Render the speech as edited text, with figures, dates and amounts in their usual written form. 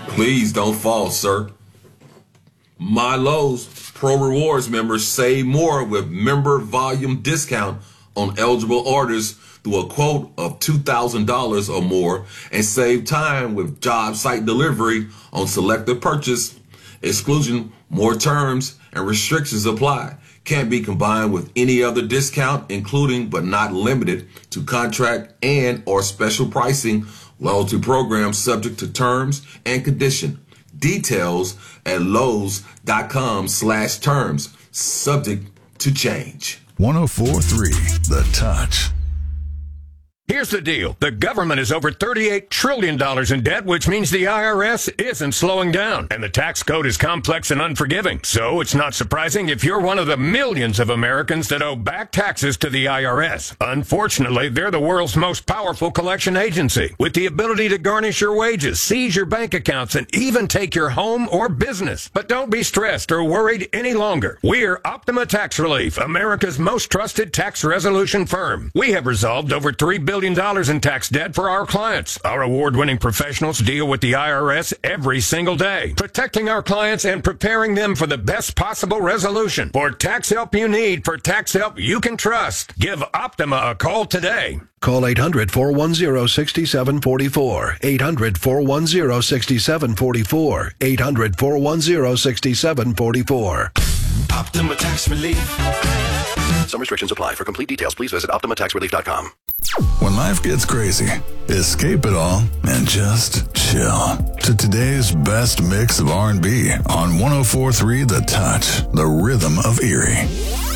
Please don't fall, sir. My Lowe's Pro Rewards members save more with member volume discount on eligible orders through a quote of $2,000 or more and save time with job site delivery on selected purchase. Exclusion, more terms and restrictions apply. Can't be combined with any other discount, including but not limited to contract and or special pricing. Loyalty program subject to terms and condition. Details at Lowe's.com/terms. Subject to change. 104.3 The Touch. Here's the deal. The government is over $38 trillion in debt, which means the IRS isn't slowing down. And the tax code is complex and unforgiving. So it's not surprising if you're one of the millions of Americans that owe back taxes to the IRS. Unfortunately, they're the world's most powerful collection agency, with the ability to garnish your wages, seize your bank accounts, and even take your home or business. But don't be stressed or worried any longer. We're Optima Tax Relief, America's most trusted tax resolution firm. We have resolved over $3 billion in tax debt for our clients. Our award-winning professionals deal with the IRS every single day, protecting our clients and preparing them for the best possible resolution. For tax help you need, for tax help you can trust, give Optima a call today. Call 800-410-6744. 800-410-6744. 800-410-6744. Optima Tax Relief. Some restrictions apply. For complete details, please visit OptimaTaxRelief.com. When life gets crazy, escape it all and just chill to today's best mix of R&B on 104.3 The Touch, the rhythm of Erie.